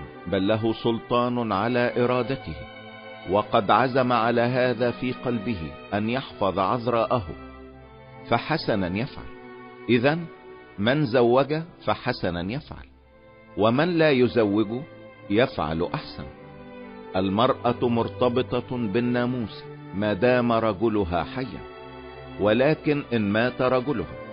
بل له سلطان على ارادته، وقد عزم على هذا في قلبه ان يحفظ عذراءه، فحسنا يفعل. اذن من زوج فحسنا يفعل، ومن لا يزوج يفعل احسن. المرأة مرتبطة بالناموس ما دام رجلها حيا، ولكن ان مات رجلها